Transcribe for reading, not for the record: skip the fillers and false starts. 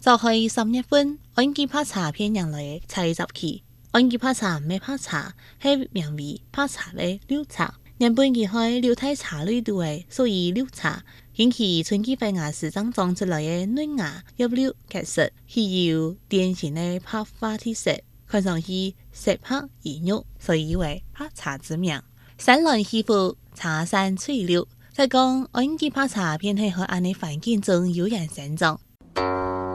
就係3月份，安吉拍茶片人來採集起。安吉拍茶唔係拍茶，係名為拍茶嘅綠茶。原本佢係柳帶茶類度嘅，所以綠茶引起春季發芽時長出來嘅嫩芽葉綠褐色，係有典型嘅拍花體色，看上去色白而肉，所以為拍茶之名。山巒起伏，茶山翠綠。再講安吉拍茶片係喺安尼環境中悠然生長。